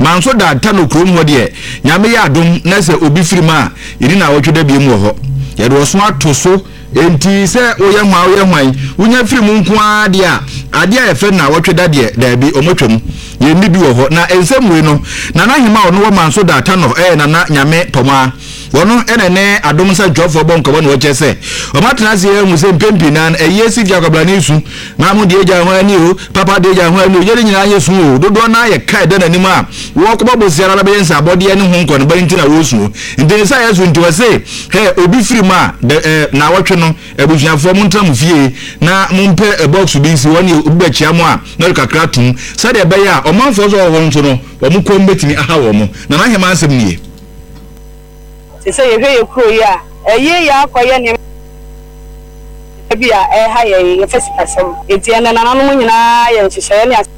manso da tano krom ho de nyame ya adom na se obi firima iri na wotwe da biem wo ho ye do so atoso enti se oyehwan unya firimu nko ade a ade a efe na wotwe da de da bi omotwam ye ni bi wo ho na ensemwe no na hima ono wo manso da tano na nyame toma wono enene adom sa dwofo bonko no che se o matena se hu se mpempi na eyesi diakobla ni su na mu de eja ho ani o papa de eja ho ani o ye nyina yesu o dodo na ye kai de nanim a wo ko babo siara na be nsa abode ne ho nko no ba ntina wo su ndin sa yesu nti wo se he obi firima na wotwe no ebusuafo mu ntram fie na mu mpe box bi nsi woni obi ba chia mu a na kakra tum sa de be ya o manfo so wo nso no wo mu ko mbetimi aha wo mu na hema asem nie say ye kro ya ye ya akoye ne bia ha ye first person enti na nanu nyina ye nhyehyɛ ne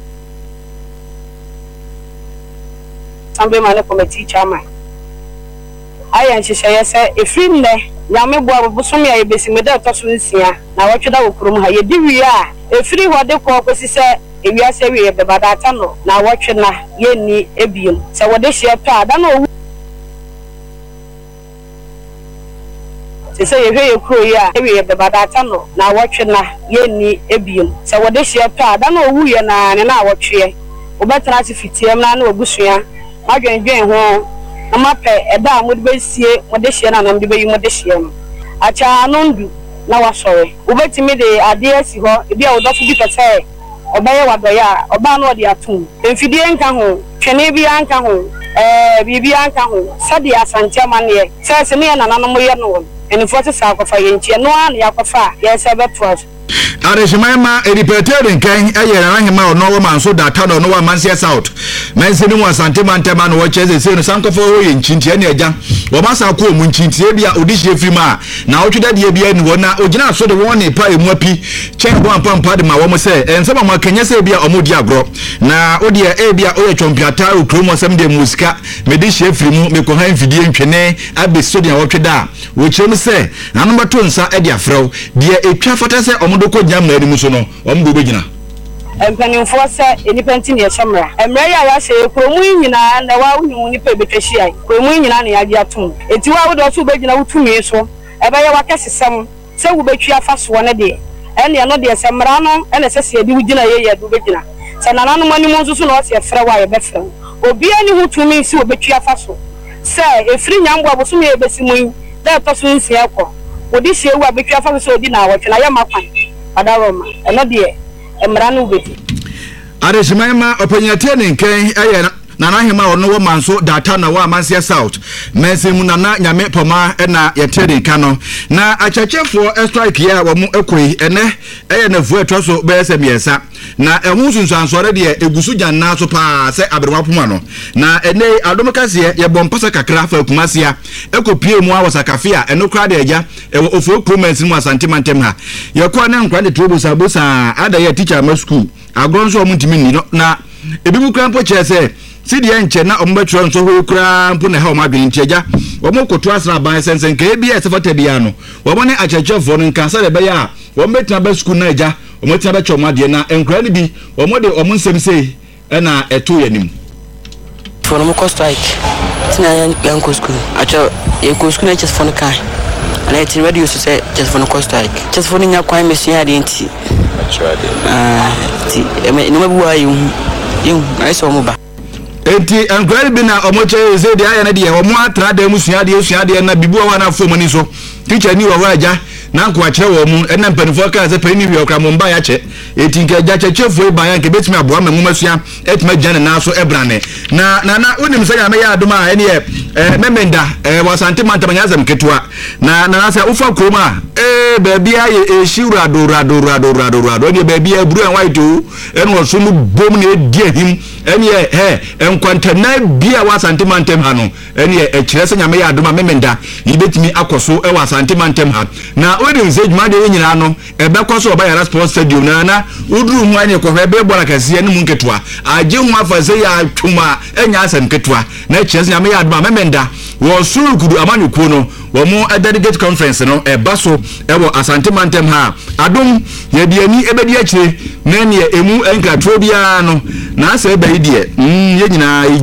Assembly man committee chairman aye nhyehyɛ se efiri nne nyame bo abosom ya ebesi meda toso nsia na wotweda wokrom ha ye di wi a efiri hode kɔ kosi se ewiase wi ye bebada ata no na wotwe na ye ni ebiem se wode hye to ada na say ye kro ya ye bebada ata no na wotwe na ye ni ebiem se wode hye to ada na owu ye na ne na wotwe obetra ti fitiem na na ogusua adwenwen ho amape eda amode besie mode hye na na mde beyi mode hye no acha nondu na wasore obetimi de ade asi ho ebi a odofo bi pese obaye wadoya oba na ode atum emfidie nka ho twene bi anka ho bibi anka ho sadi asante mane se ne na nanom ye no and for the sacrifice no one yakofa yes ebeto Arishmaima eripetering kan ayera hima no woman so that no no man see south mense ni wasante mantema no cheze se no sankofo ho yinchintie ne agya wo masa ko mu nchintie bia odihie firima na otweda de bia ni wona ogina so de won pa emu api chen bo ampa de ma wo mo se ensema ma kanya se bia omodi agro na odi e bia oye chompiata okromo sem de musika medihie firimu meko han fidie ntwene abeso de wotweda wo chem se nanu bato nsa e de afrew de etwa fata se omodoko nyamna ni muso no omdo begina empanimfo se enipenti ne hyemra emra ya ya se kromu nyina na wa wunu ni pe betwashi ai kromu nyina ne ya atum eti wa wo do so begina wutumi so ebe ya wakesesem se wo betwa afaso ne de ene no de semra no ene sese edi wugina ye du begina se nananu mani munzu so no se frɛ wa ye befrɛ obi ani hutumi si wo betwa afaso se efiri nyambo aboso me ebesimu da to so nsi ekɔ odi hye wa betwa afaso so odi na awotwe na ya makwan adaroma eno de emra no beti Arishmaima opanyate ne nkan aye nana hema ono wo manso data na wa mansia south mense mu nana nyame poma na yetede nka no na achachefo strike ya wo mu ekoi ene eye na fu etwoso be se miensa na ehun sunsuansore de egusu janna so pa se aberwa poma no na ene adomkase ye bompasa kakra fa akumasia ekopie mu awasa kafia eno kra de eja ewo ofo promise mu asante mantem ha ye kwa na nkwa de trobosa bosa ada ye teacher ma school agronso mu ntimi ni no na ebi mu kra mpo chese Sidia nche na ombetro nso ho kura mpo na ha o madwen ntiaja wo koto asra ban sensen ka ebia sefata bia no wo ne achachefo no nka sa de be ya wo metina ba school na eja wo metina ba chomade na enkura ni bi wo de o nsem sei na eto yanim for no ko strike tina yan ko school acha e ko school na just for no kai and it radio so say just for no ko strike just for nya kwan mesia de nti actually ti e no mabuwa yu ai so mo ba enti enkwari bi na omoche ze de aya na de omo atra da musuade na bibuwa wana fo ni so teacher ni wa aja na nko akere wo mu ena mpanifo ka ze pani wi okra mo mba ya che eti nka ja chechefo ba ya nke betimi aboa ma mumasua etima jane na so ebrane na unim sanya me ya adoma ene memenda wasante mantamanya zam ketua na sa ufa kroma baby aye shiura do ne baby aburu en white o eno so mu bom na edi ahim ene enkwanta na bia wasante mantem ha no ene ekire sanya me ya adoma memenda ibetimi akoso wasante mantem ha na odi nzejuma de nyina no ebekoso oba ya sports stadium na uduru mu anye ko hebe bola kase ne mu nketua aje hu afase ya twuma enya asem ketua na chese nyame ya adoma memenda wo suru kudu amanu ko no wo mu delegate conference no ebaso ewo asante mantem ha adom ye biani ebedi akire na ne emu enkratro bia no na asa ebe die ye nyina